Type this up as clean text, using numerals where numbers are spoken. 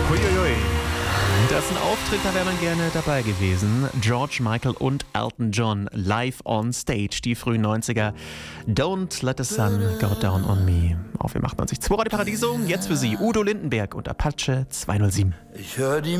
Huiuiui. Das ist ein Auftritt, da wäre man gerne dabei gewesen. George Michael und Elton John live on stage, die frühen 90er. Don't let the sun go down on me. Auf FM 98.2 Radio Paradiso. Jetzt für Sie Udo Lindenberg und Apache 207. Ich höre die